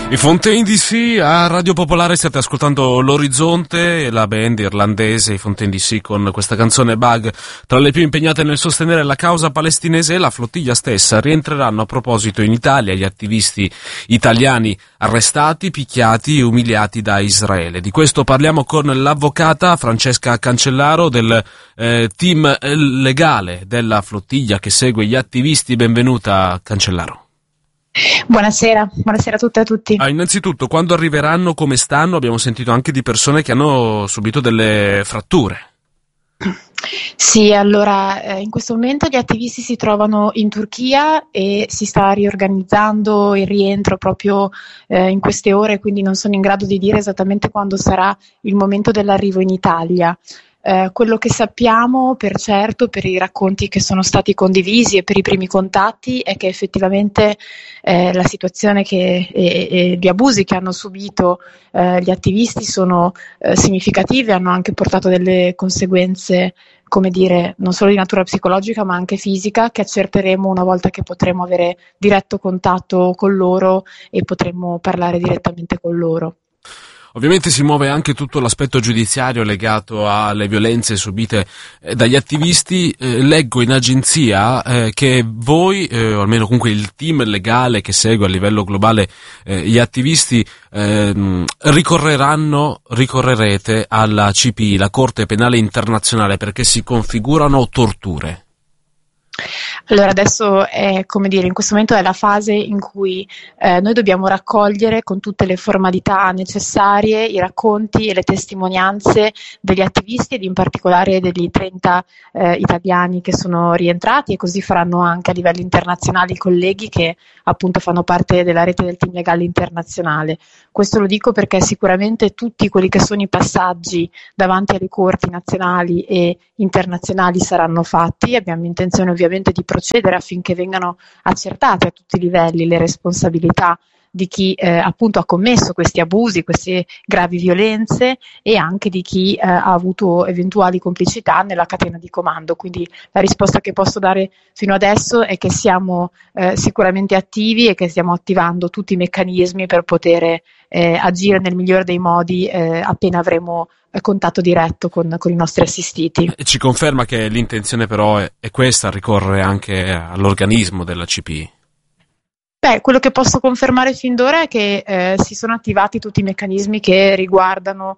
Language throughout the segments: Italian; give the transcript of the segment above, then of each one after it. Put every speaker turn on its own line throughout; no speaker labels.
I Fontaine DC a Radio Popolare, state ascoltando L'Orizzonte, la band irlandese i Fontaine DC con questa canzone Bug. Tra le più impegnate nel sostenere la causa palestinese e la flottiglia stessa. Rientreranno a proposito in Italia gli attivisti italiani arrestati, picchiati e umiliati da Israele. Di questo parliamo con l'avvocata Francesca Cancellaro del team legale della flottiglia che segue gli attivisti. Benvenuta, Cancellaro.
Buonasera a tutte e a tutti.
Innanzitutto, quando arriveranno, come stanno? Abbiamo sentito anche di persone che hanno subito delle fratture.
Sì, allora in questo momento gli attivisti si trovano in Turchia e si sta riorganizzando il rientro proprio in queste ore, quindi non sono in grado di dire esattamente quando sarà il momento dell'arrivo in Italia. Quello che sappiamo per certo, per i racconti che sono stati condivisi e per i primi contatti, è che effettivamente la situazione e gli abusi che hanno subito gli attivisti sono significativi, hanno anche portato delle conseguenze, come dire, non solo di natura psicologica ma anche fisica, che accerteremo una volta che potremo avere diretto contatto con loro e potremo parlare direttamente con loro.
Ovviamente si muove anche tutto l'aspetto giudiziario legato alle violenze subite dagli attivisti. Leggo in agenzia che voi, o almeno comunque il team legale che segue a livello globale gli attivisti, ricorrerete alla CPI, la Corte Penale Internazionale, perché si configurano torture.
Allora adesso in questo momento è la fase in cui noi dobbiamo raccogliere con tutte le formalità necessarie i racconti e le testimonianze degli attivisti ed in particolare degli 30 italiani che sono rientrati, e così faranno anche a livello internazionale i colleghi che appunto fanno parte della rete del team legale internazionale. Questo lo dico perché sicuramente tutti quelli che sono i passaggi davanti alle corti nazionali e internazionali saranno fatti. Abbiamo intenzione ovviamente di procedere affinché vengano accertate a tutti i livelli le responsabilità di chi appunto ha commesso questi abusi, queste gravi violenze, e anche di chi ha avuto eventuali complicità nella catena di comando. Quindi la risposta che posso dare fino adesso è che siamo sicuramente attivi e che stiamo attivando tutti i meccanismi per poter agire nel migliore dei modi appena avremo contatto diretto con i nostri assistiti.
Ci conferma che l'intenzione però è questa, ricorrere anche all'organismo della CPI?
Quello che posso confermare fin d'ora è che si sono attivati tutti i meccanismi che riguardano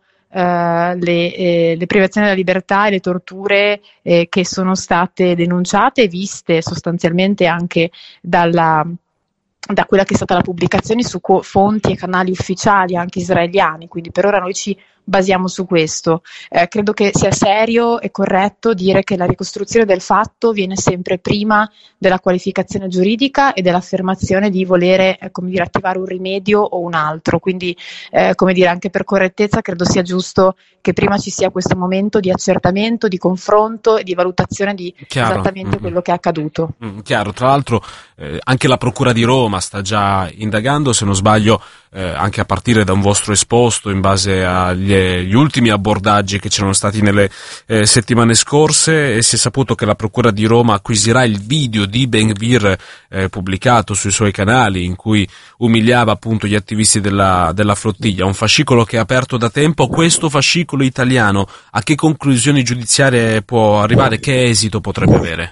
le privazioni della libertà e le torture che sono state denunciate e viste sostanzialmente anche da quella che è stata la pubblicazione su fonti e canali ufficiali anche israeliani, quindi per ora noi ci basiamo su questo. Credo che sia serio e corretto dire che la ricostruzione del fatto viene sempre prima della qualificazione giuridica e dell'affermazione di volere attivare un rimedio o un altro, quindi anche per correttezza credo sia giusto che prima ci sia questo momento di accertamento, di confronto e di valutazione di esattamente quello che è accaduto.
Chiaro, tra l'altro anche la Procura di Roma sta già indagando, se non sbaglio anche a partire da un vostro esposto in base agli ultimi abbordaggi che c'erano stati nelle settimane scorse, e si è saputo che la Procura di Roma acquisirà il video di Ben Gvir pubblicato sui suoi canali in cui umiliava appunto gli attivisti della flottiglia, un fascicolo che è aperto da tempo. Questo fascicolo italiano a che conclusioni giudiziarie può arrivare? Che esito potrebbe avere?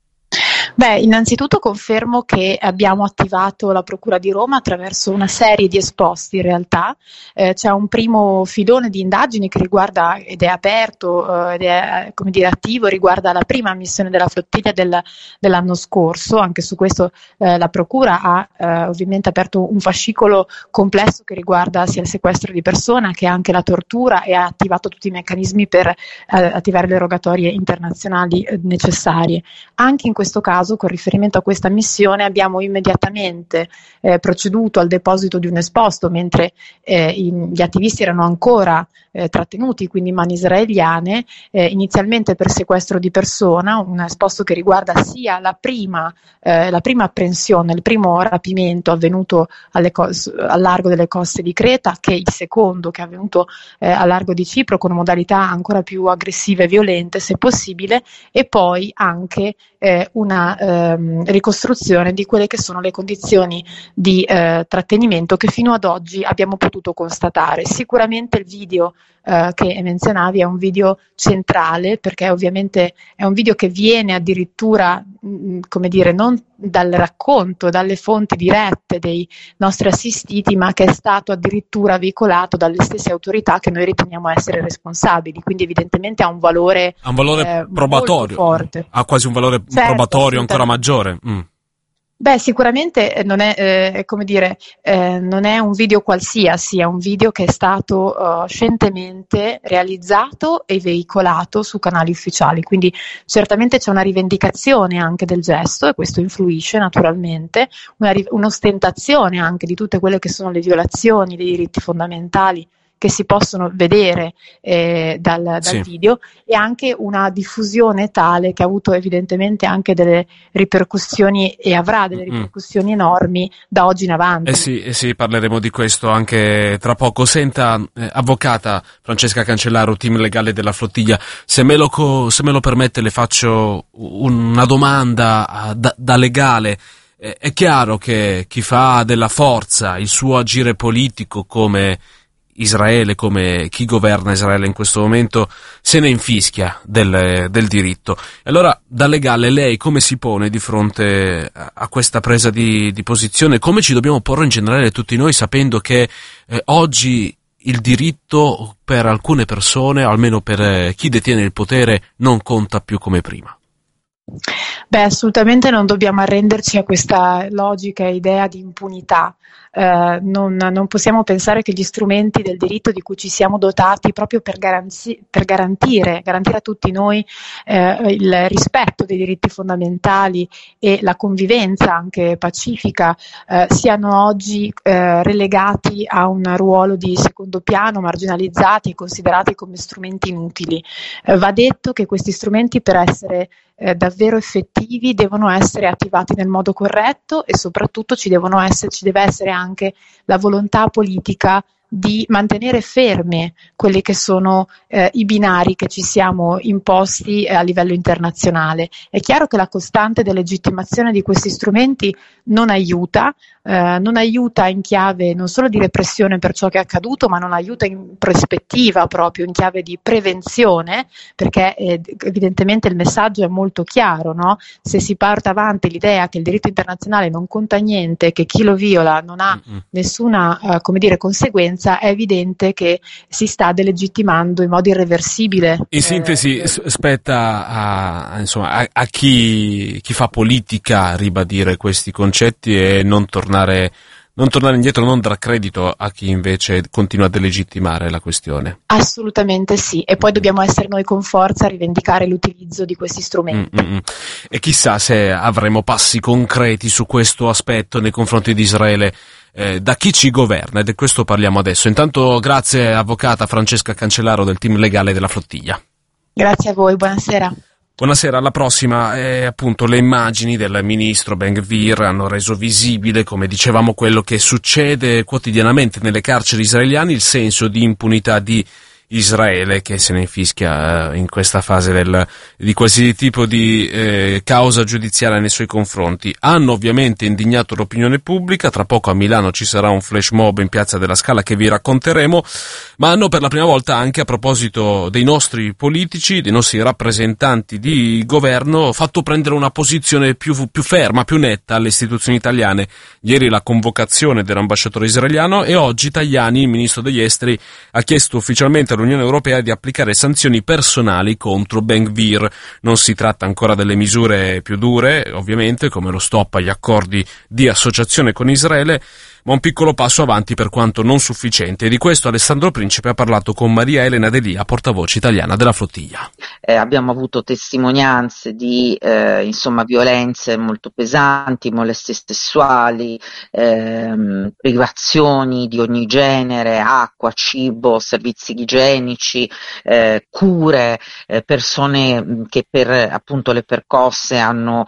Innanzitutto confermo che abbiamo attivato la Procura di Roma attraverso una serie di esposti. In realtà c'è un primo filone di indagini che riguarda, ed è aperto ed è attivo, riguarda la prima missione della flottiglia dell'anno scorso. Anche su questo la Procura ha ovviamente aperto un fascicolo complesso che riguarda sia il sequestro di persona che anche la tortura, e ha attivato tutti i meccanismi per attivare le rogatorie internazionali necessarie. Anche in questo caso, con riferimento a questa missione, abbiamo immediatamente proceduto al deposito di un esposto mentre gli attivisti erano ancora trattenuti, quindi in mani israeliane, inizialmente per sequestro di persona, un esposto che riguarda sia la prima apprensione, il primo rapimento avvenuto al largo delle coste di Creta, che il secondo che è avvenuto al largo di Cipro con modalità ancora più aggressive e violente se possibile, e poi anche una ricostruzione di quelle che sono le condizioni di trattenimento che fino ad oggi abbiamo potuto constatare. Sicuramente il video che menzionavi è un video centrale, perché ovviamente è un video che viene addirittura, come dire, non dal racconto, dalle fonti dirette dei nostri assistiti, ma che è stato addirittura veicolato dalle stesse autorità che noi riteniamo essere responsabili, quindi evidentemente ha un valore
probatorio,
molto forte.
Ha quasi un valore probatorio ancora maggiore.
Beh, sicuramente non è, come dire, non è un video qualsiasi, è un video che è stato scientemente realizzato e veicolato su canali ufficiali, quindi certamente c'è una rivendicazione anche del gesto, e questo influisce naturalmente, un'ostentazione anche di tutte quelle che sono le violazioni dei diritti fondamentali che si possono vedere dal video, e anche una diffusione tale che ha avuto evidentemente anche delle ripercussioni e avrà delle ripercussioni enormi da oggi in avanti.
Sì, parleremo di questo anche tra poco. Senta, avvocata Francesca Cancellara, team legale della Flottiglia, se me lo permette le faccio una domanda da legale. È chiaro che chi fa della forza il suo agire politico come Israele, come chi governa Israele in questo momento, se ne infischia del diritto. Allora, da legale, lei come si pone di fronte a questa presa di posizione? Come ci dobbiamo porre in generale tutti noi, sapendo che oggi il diritto per alcune persone, almeno per chi detiene il potere, non conta più come prima?
Beh, assolutamente non dobbiamo arrenderci a questa logica e idea di impunità. Non possiamo pensare che gli strumenti del diritto di cui ci siamo dotati proprio per garantire a tutti noi il rispetto dei diritti fondamentali e la convivenza anche pacifica siano oggi relegati a un ruolo di secondo piano, marginalizzati e considerati come strumenti inutili. Va detto che questi strumenti, per essere davvero effettivi, devono essere attivati nel modo corretto, e soprattutto ci deve essere anche la volontà politica di mantenere ferme quelli che sono i binari che ci siamo imposti a livello internazionale. È chiaro che la costante delegittimazione di questi strumenti non aiuta in chiave non solo di repressione per ciò che è accaduto, ma non aiuta in prospettiva, proprio in chiave di prevenzione, perché evidentemente il messaggio è molto chiaro, no? Se si porta avanti l'idea che il diritto internazionale non conta niente, che chi lo viola non ha nessuna conseguenza, è evidente che si sta delegittimando in modo irreversibile.
In sintesi, spetta a chi fa politica ribadire questi concetti e non tornare indietro, non dar credito a chi invece continua a delegittimare la questione.
Assolutamente sì, e poi dobbiamo essere noi con forza a rivendicare l'utilizzo di questi strumenti.
E chissà se avremo passi concreti su questo aspetto nei confronti di Israele da chi ci governa, ed è questo parliamo adesso. Intanto grazie avvocata Francesca Cancellara del team legale della Flottiglia.
Grazie a voi, buonasera.
Buonasera, alla prossima. Appunto, le immagini del ministro Ben Gvir hanno reso visibile, come dicevamo, quello che succede quotidianamente nelle carceri israeliane, il senso di impunità di Israele, che se ne infischia in questa fase di qualsiasi tipo di causa giudiziaria nei suoi confronti. Hanno ovviamente indignato l'opinione pubblica. Tra poco a Milano ci sarà un flash mob in Piazza della Scala che vi racconteremo, ma hanno per la prima volta, anche a proposito dei nostri politici, dei nostri rappresentanti di governo, fatto prendere una posizione più ferma, più netta alle istituzioni italiane. Ieri la convocazione dell'ambasciatore israeliano, e oggi Tajani, il ministro degli esteri, ha chiesto ufficialmente all'Unione Europea di applicare sanzioni personali contro Ben Gvir. Non si tratta ancora delle misure più dure, ovviamente, come lo stop agli accordi di associazione con Israele, ma un piccolo passo avanti, per quanto non sufficiente. E di questo Alessandro Principe ha parlato con Maria Elena Delia, portavoce italiana della Flottiglia.
Abbiamo avuto testimonianze di violenze molto pesanti, molestie sessuali, privazioni di ogni genere, acqua, cibo, servizi igienici, cure, persone che per appunto le percosse hanno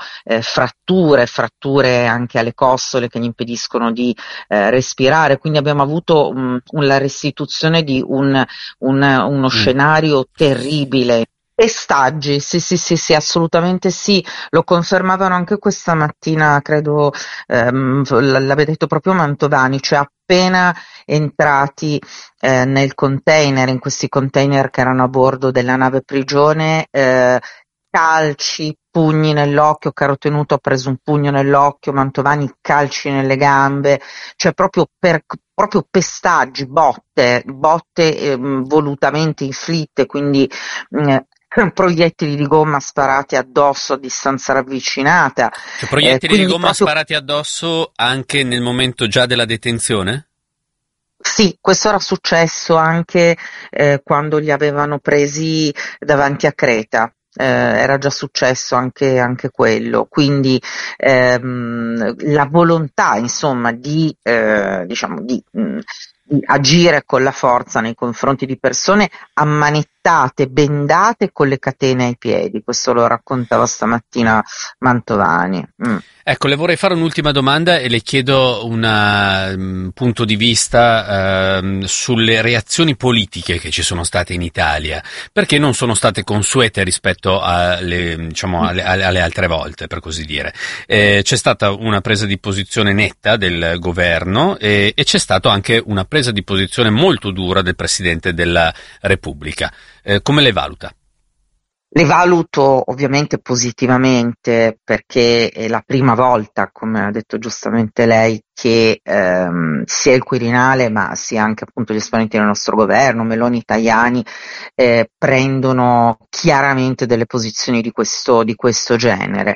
fratture anche alle costole che gli impediscono di respirare. Quindi abbiamo avuto la restituzione di uno scenario terribile Pestaggi, sì, assolutamente sì, lo confermavano anche questa mattina, credo, l'aveva detto proprio Mantovani, cioè appena entrati nel container, in questi container che erano a bordo della nave prigione, calci, pugni nell'occhio, Caro Tenuto ha preso un pugno nell'occhio, Mantovani calci nelle gambe, cioè proprio pestaggi, botte volutamente inflitte, quindi proiettili di gomma sparati addosso a distanza ravvicinata.
Cioè, proiettili di gomma
proprio...
sparati addosso anche nel momento già della detenzione?
Sì, questo era successo anche quando li avevano presi davanti a Creta. Era già successo anche quello, quindi la volontà, insomma, di agire con la forza nei confronti di persone ammanettate, bendate con le catene ai piedi. Questo lo raccontava stamattina Mantovani.
Ecco, le vorrei fare un'ultima domanda e le chiedo un punto di vista sulle reazioni politiche che ci sono state in Italia, perché non sono state consuete rispetto alle altre volte, per così dire. C'è stata una presa di posizione netta del governo e c'è stato anche una presa di posizione molto dura del Presidente della Repubblica. Come le valuta?
Le valuto ovviamente positivamente, perché è la prima volta, come ha detto giustamente lei, che sia il Quirinale ma sia anche appunto gli esponenti del nostro governo, Meloni, Tajani, prendono chiaramente delle posizioni di questo genere.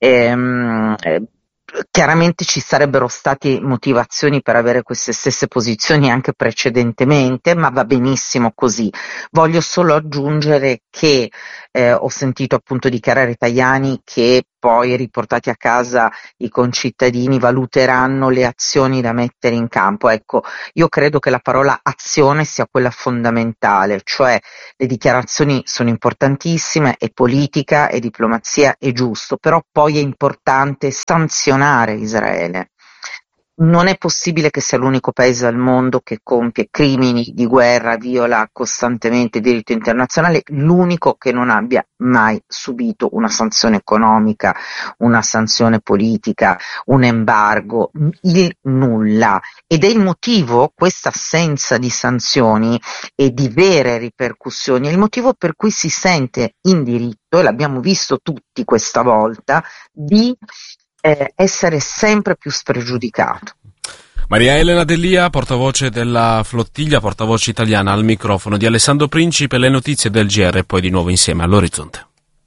Chiaramente ci sarebbero state motivazioni per avere queste stesse posizioni anche precedentemente, ma va benissimo così. Voglio solo aggiungere che ho sentito appunto dichiarare Tajani che poi, riportati a casa, i concittadini valuteranno le azioni da mettere in campo. Ecco, io credo che la parola azione sia quella fondamentale, cioè le dichiarazioni sono importantissime, è politica, è diplomazia, è giusto, però poi è importante sanzionare Israele. Non è possibile che sia l'unico paese al mondo che compie crimini di guerra, viola costantemente il diritto internazionale, l'unico che non abbia mai subito una sanzione economica, una sanzione politica, un embargo, il nulla. Ed è il motivo, questa assenza di sanzioni e di vere ripercussioni, è il motivo per cui si sente in diritto, e l'abbiamo visto tutti questa volta, di essere sempre più spregiudicato.
Maria Elena D'Elia, portavoce della flottiglia, portavoce italiana, al microfono di Alessandro Principe, le notizie del GR e poi di nuovo insieme all'Orizzonte.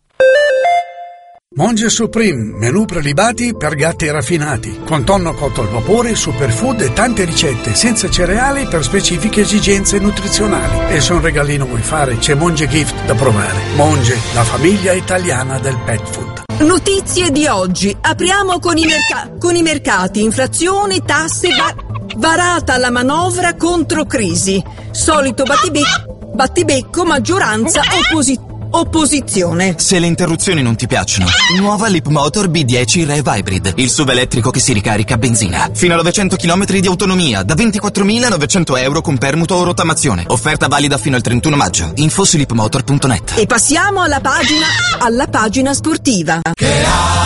Monge Supreme, menù prelibati per gatti raffinati, con tonno cotto al vapore, superfood e tante ricette senza cereali per specifiche esigenze nutrizionali. E se un regalino vuoi fare, c'è Monge Gift da provare. Monge, la famiglia italiana del pet food.
Notizie di oggi. Apriamo con i mercati, inflazione, tasse, varata la manovra contro crisi. Solito battibecco, maggioranza, opposizione.
Se le interruzioni non ti piacciono, nuova Leapmotor B10 Rev Hybrid, il SUV elettrico che si ricarica a benzina. Fino a 900 km di autonomia, da 24.900 euro con permuto o rottamazione. Offerta valida fino al 31 maggio. Info su leapmotor.net.
E passiamo alla pagina sportiva.
Che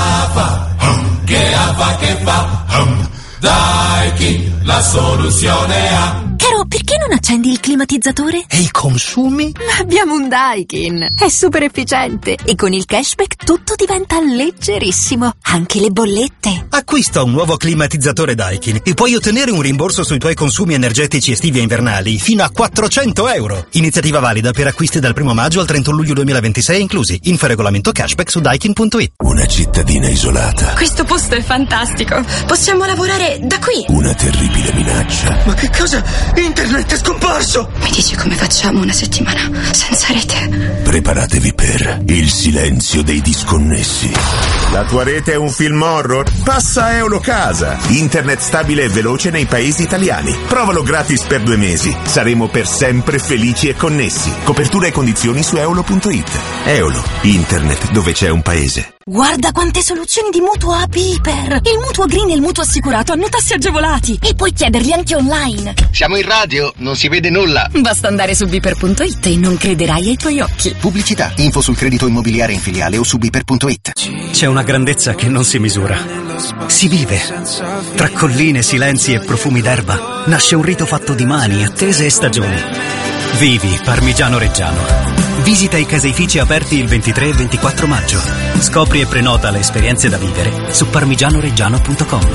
fa? Daikin, la soluzione ha.
Caro, perché non accendi il climatizzatore?
E i consumi?
Ma abbiamo un Daikin, è super efficiente e con il cashback tutto diventa leggerissimo, anche le bollette.
Acquista un nuovo climatizzatore Daikin e puoi ottenere un rimborso sui tuoi consumi energetici estivi e invernali fino a 400 euro. Iniziativa valida per acquisti dal 1 maggio al 31 luglio 2026 inclusi. Info regolamento cashback su daikin.it.
Una cittadina isolata.
Questo posto è fantastico. Possiamo lavorare da qui.
Una terribile minaccia.
Ma che cosa? Internet è scomparso!
Mi dici come facciamo una settimana senza rete?
Preparatevi per il silenzio dei disconnessi.
La tua rete è un film horror? Passa a Eurocasa. Internet stabile e veloce nei paesi italiani. Provalo gratis per 2 mesi. Saremo per sempre felici e connessi. Copertura e condizioni su eolo.it. Eolo, internet dove c'è un paese.
Guarda quante soluzioni di mutuo a Piper. Il mutuo green e il mutuo assicurato hanno tassi agevolati e puoi chiederli anche online.
Siamo in radio, non si vede nulla.
Basta andare su Biper.it e non crederai ai tuoi occhi.
Pubblicità, info sul credito immobiliare in filiale o su Biper.it.
C'è una grandezza che non si misura. Si vive. Tra colline, silenzi e profumi d'erba nasce un rito fatto di mani, attese e stagioni. Vivi Parmigiano Reggiano. Visita i caseifici aperti il 23 e 24 maggio. Scopri e prenota le esperienze da vivere su parmigianoreggiano.com.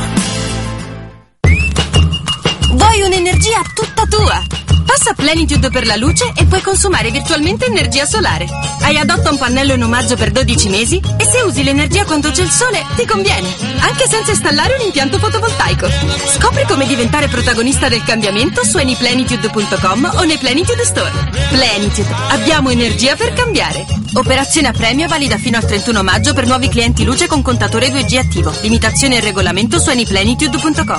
Vuoi un'energia tutta tua? Passa Plenitude per la luce e puoi consumare virtualmente energia solare. Hai adotta un pannello in omaggio per 12 mesi e se usi l'energia quando c'è il sole ti conviene, anche senza installare un impianto fotovoltaico. Scopri come diventare protagonista del cambiamento su anyplenitude.com o nei Plenitude Store. Plenitude, abbiamo energia per cambiare. Operazione a premio valida fino al 31 maggio per nuovi clienti luce con contatore 2G attivo. Limitazioni e regolamento su anyplenitude.com.